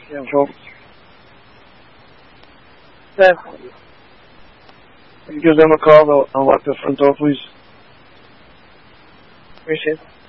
Yeah, folks. Yeah. You give them a call. I'll lock the front door, please. Appreciate it.